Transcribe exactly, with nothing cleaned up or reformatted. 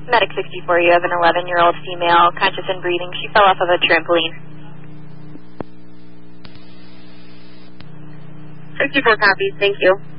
Medic sixty-four, you have an eleven-year-old female, conscious and breathing. She fell off of a trampoline. sixty-four copies, thank you.